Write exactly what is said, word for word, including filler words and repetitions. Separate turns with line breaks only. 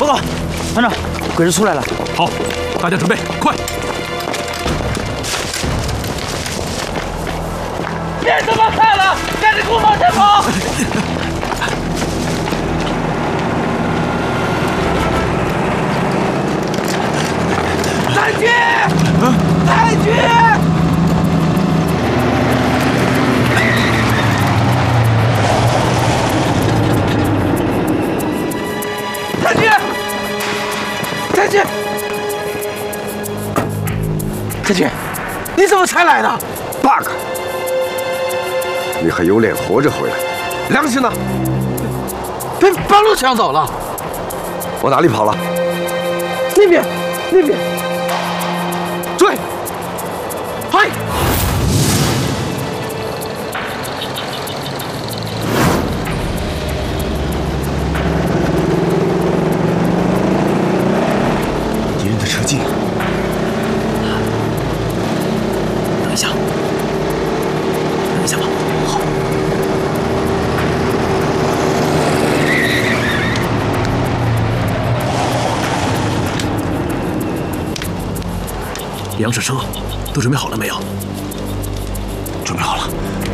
报告，团长，鬼子出来了。
好，大家准备，快！
别他妈看了，赶紧给我往前跑！太君，太君！太君，太君，太君，你怎么才来的
？bug。 你还有脸活着回来？
良心呢？被八路抢走了。
往哪里跑了？
那边，那边。追！嗨！
敌人的车近。
等一下。 等一下吧，好。粮食车都准备好了没有？
准备好了。